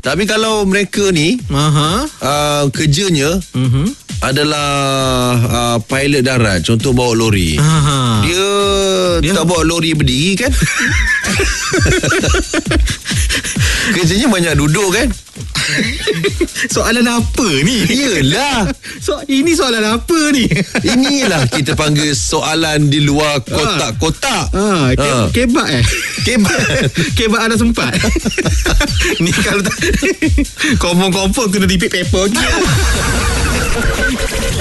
Tapi kalau mereka ni kerjanya adalah pilot darat, contoh bawa lori. Dia tak bawa lori berdiri kan? Kerjanya banyak duduk kan? Soalan apa ni? Yelah. Ini soalan apa ni? Inilah kita panggil soalan di luar kotak-kotak. Kebak Kebak ada sempat. Ni kalau tak confirm kena repeat paper.